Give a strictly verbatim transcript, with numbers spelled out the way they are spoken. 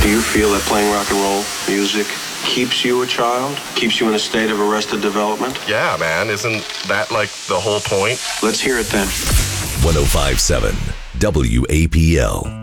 Do you feel that playing rock and roll music keeps you a child? Keeps you in a state of arrested development? Yeah, man. Isn't that like the whole point? Let's hear it then. one oh five point seven W A P L.